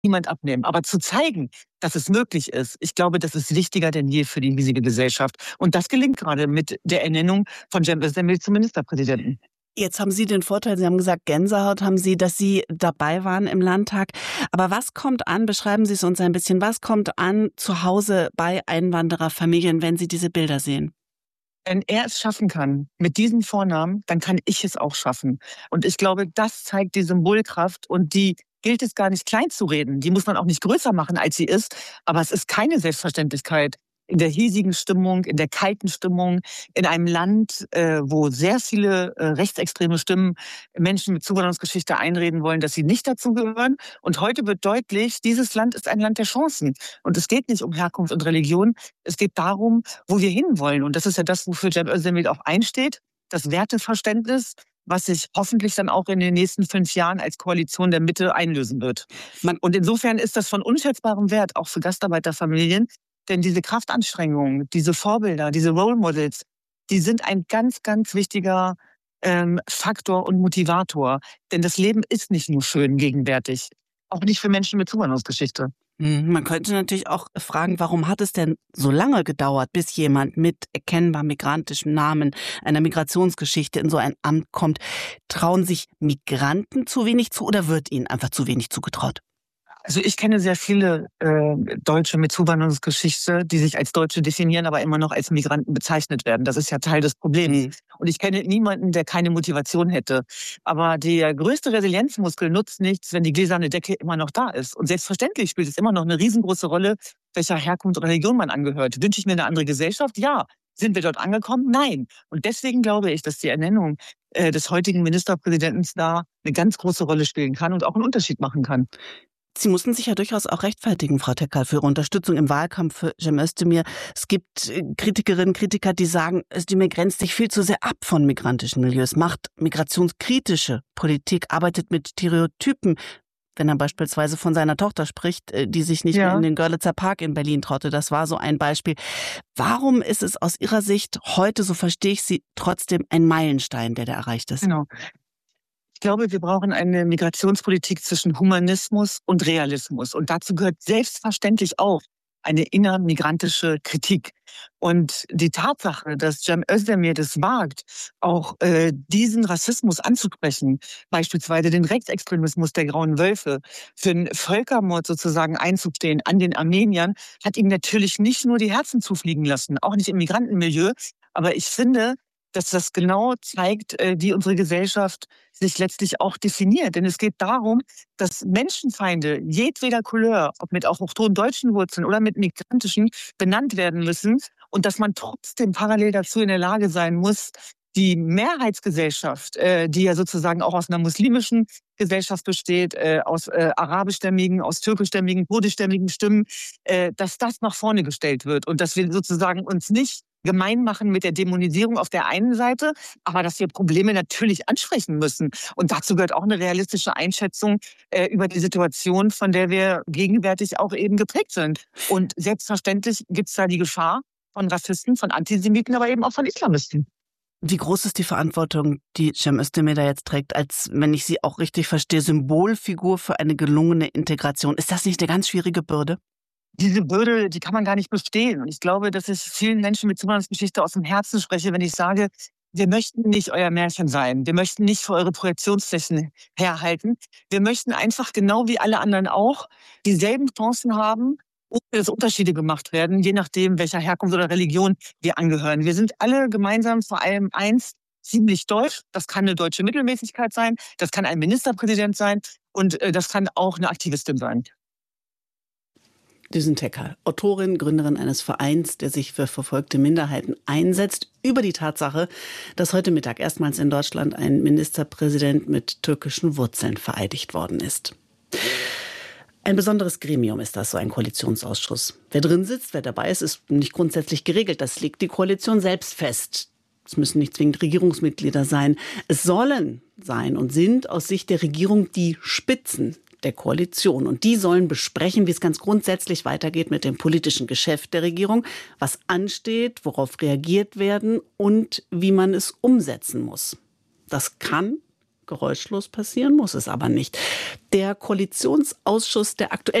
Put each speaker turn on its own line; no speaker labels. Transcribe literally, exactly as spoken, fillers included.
niemand abnehmen. Aber zu zeigen, dass es möglich ist, ich glaube, das ist wichtiger denn je für die hiesige Gesellschaft. Und das gelingt gerade mit der Ernennung von Cem Özdemir zum Ministerpräsidenten.
Jetzt haben Sie den Vorteil, Sie haben gesagt, Gänsehaut haben Sie, dass Sie dabei waren im Landtag. Aber was kommt an, beschreiben Sie es uns ein bisschen, was kommt an zu Hause bei Einwandererfamilien, wenn Sie diese Bilder sehen?
Wenn er es schaffen kann, mit diesem Vornamen, dann kann ich es auch schaffen. Und ich glaube, das zeigt die Symbolkraft und die gilt es gar nicht klein zu reden. Die muss man auch nicht größer machen, als sie ist. Aber es ist keine Selbstverständlichkeit in der hiesigen Stimmung, in der kalten Stimmung, in einem Land, äh, wo sehr viele äh, rechtsextreme Stimmen Menschen mit Zuwanderungsgeschichte einreden wollen, dass sie nicht dazugehören. Und heute wird deutlich, dieses Land ist ein Land der Chancen. Und es geht nicht um Herkunft und Religion. Es geht darum, wo wir hinwollen. Und das ist ja das, wofür Cem Özdemir auch einsteht. Das Werteverständnis, was sich hoffentlich dann auch in den nächsten fünf Jahren als Koalition der Mitte einlösen wird. Und insofern ist das von unschätzbarem Wert, auch für Gastarbeiterfamilien. Denn diese Kraftanstrengungen, diese Vorbilder, diese Role Models, die sind ein ganz, ganz wichtiger ähm, Faktor und Motivator. Denn das Leben ist nicht nur schön gegenwärtig. Auch nicht für Menschen mit Zuwanderungsgeschichte.
Man könnte natürlich auch fragen, warum hat es denn so lange gedauert, bis jemand mit erkennbar migrantischem Namen, einer Migrationsgeschichte in so ein Amt kommt? Trauen sich Migranten zu wenig zu oder wird ihnen einfach zu wenig zugetraut?
Also ich kenne sehr viele äh, Deutsche mit Zuwanderungsgeschichte, die sich als Deutsche definieren, aber immer noch als Migranten bezeichnet werden. Das ist ja Teil des Problems. Mhm. Und ich kenne niemanden, der keine Motivation hätte. Aber der größte Resilienzmuskel nutzt nichts, wenn die gläserne Decke immer noch da ist. Und selbstverständlich spielt es immer noch eine riesengroße Rolle, welcher Herkunft oder Religion man angehört. Wünsche ich mir eine andere Gesellschaft? Ja. Sind wir dort angekommen? Nein. Und deswegen glaube ich, dass die Ernennung äh, des heutigen Ministerpräsidenten da eine ganz große Rolle spielen kann und auch einen Unterschied machen kann.
Sie mussten sich ja durchaus auch rechtfertigen, Frau Tekal, für Ihre Unterstützung im Wahlkampf für Cem Özdemir. Es gibt Kritikerinnen und Kritiker, die sagen, Özdemir grenzt sich viel zu sehr ab von migrantischen Milieus, macht migrationskritische Politik, arbeitet mit Stereotypen, wenn er beispielsweise von seiner Tochter spricht, die sich nicht ja. mehr in den Görlitzer Park in Berlin traute. Das war so ein Beispiel. Warum ist es aus Ihrer Sicht heute, so verstehe ich Sie, trotzdem ein Meilenstein, der da erreicht ist?
Genau. Ich glaube, wir brauchen eine Migrationspolitik zwischen Humanismus und Realismus. Und dazu gehört selbstverständlich auch eine innermigrantische Kritik. Und die Tatsache, dass Cem Özdemir das wagt, auch äh, diesen Rassismus anzusprechen, beispielsweise den Rechtsextremismus der Grauen Wölfe, für einen Völkermord sozusagen einzustehen an den Armeniern, hat ihm natürlich nicht nur die Herzen zufliegen lassen, auch nicht im Migrantenmilieu. Aber ich finde, dass das genau zeigt, wie unsere Gesellschaft sich letztlich auch definiert. Denn es geht darum, dass Menschenfeinde jedweder Couleur, ob mit auch hochhohen deutschen Wurzeln oder mit migrantischen, benannt werden müssen und dass man trotzdem parallel dazu in der Lage sein muss, die Mehrheitsgesellschaft, die ja sozusagen auch aus einer muslimischen Gesellschaft besteht, aus arabischstämmigen, aus türkischstämmigen, kurdischstämmigen Stimmen, dass das nach vorne gestellt wird und dass wir sozusagen uns nicht gemein machen mit der Dämonisierung auf der einen Seite, aber dass wir Probleme natürlich ansprechen müssen. Und dazu gehört auch eine realistische Einschätzung äh, über die Situation, von der wir gegenwärtig auch eben geprägt sind. Und selbstverständlich gibt es da die Gefahr von Rassisten, von Antisemiten, aber eben auch von Islamisten.
Wie groß ist die Verantwortung, die Cem Özdemir da jetzt trägt, als, wenn ich Sie auch richtig verstehe, Symbolfigur für eine gelungene Integration? Ist das nicht eine ganz schwierige Bürde?
Diese Bürde, die kann man gar nicht bestehen. Und ich glaube, dass ich vielen Menschen mit Zuwanderungsgeschichte aus dem Herzen spreche, wenn ich sage, wir möchten nicht euer Märchen sein. Wir möchten nicht für eure Projektionsflächen herhalten. Wir möchten einfach genau wie alle anderen auch dieselben Chancen haben, ohne dass Unterschiede gemacht werden, je nachdem, welcher Herkunft oder Religion wir angehören. Wir sind alle gemeinsam vor allem eins, ziemlich deutsch. Das kann eine deutsche Mittelmäßigkeit sein, das kann ein Ministerpräsident sein und das kann auch eine Aktivistin sein.
Düsen Tekal, Autorin, Gründerin eines Vereins, der sich für verfolgte Minderheiten einsetzt, über die Tatsache, dass heute Mittag erstmals in Deutschland ein Ministerpräsident mit türkischen Wurzeln vereidigt worden ist. Ein besonderes Gremium ist das, so ein Koalitionsausschuss. Wer drin sitzt, wer dabei ist, ist nicht grundsätzlich geregelt. Das legt die Koalition selbst fest. Es müssen nicht zwingend Regierungsmitglieder sein. Es sollen sein und sind aus Sicht der Regierung die Spitzen der Koalition. Und die sollen besprechen, wie es ganz grundsätzlich weitergeht mit dem politischen Geschäft der Regierung, was ansteht, worauf reagiert werden und wie man es umsetzen muss. Das kann, Geräuschlos passieren muss es aber nicht. Der Koalitionsausschuss der aktuellen